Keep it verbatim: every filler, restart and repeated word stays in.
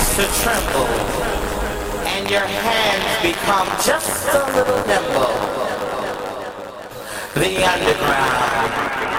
to tremble, and your hands become just a little nimble. The underground.